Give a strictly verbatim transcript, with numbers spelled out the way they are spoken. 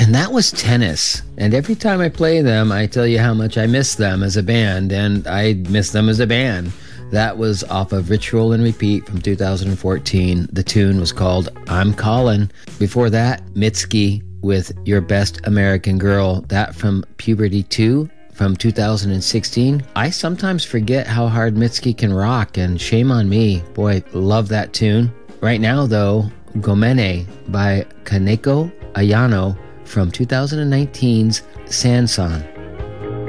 And that was Tennis. And every time I play them, I tell you how much I miss them as a band, and I miss them as a band. That was off of Ritual and Repeat from two thousand fourteen. The tune was called I'm Callin'. Before that, Mitski with Your Best American Girl. That from Puberty two from two thousand sixteen. I sometimes forget how hard Mitski can rock, and shame on me. Boy, love that tune. Right now, though, Gomene by Kaneko Ayano from two thousand nineteen's Sansan.